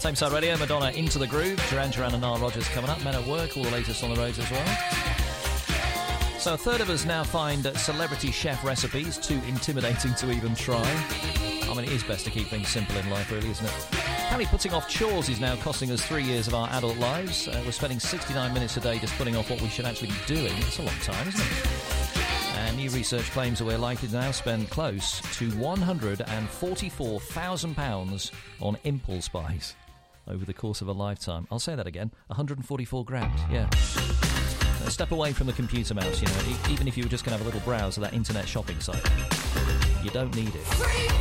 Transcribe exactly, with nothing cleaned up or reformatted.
Same Side Radio, Madonna, Into the Groove. Duran Duran and Nile Rodgers coming up. Men at Work, all the latest on the roads as well. So a third of us now find celebrity chef recipes too intimidating to even try. I mean, it is best to keep things simple in life, really, isn't it? Apparently putting off chores is now costing us three years of our adult lives. Uh, we're spending sixty-nine minutes a day just putting off what we should actually be doing. It's a long time, isn't it? And new research claims that we're likely to now spend close to one hundred forty-four thousand pounds on impulse buys over the course of a lifetime. I'll say that again, one hundred forty-four grand, yeah. Now, step away from the computer mouse, you know, e- even if you were just going to have a little browse of that internet shopping site. You don't need it.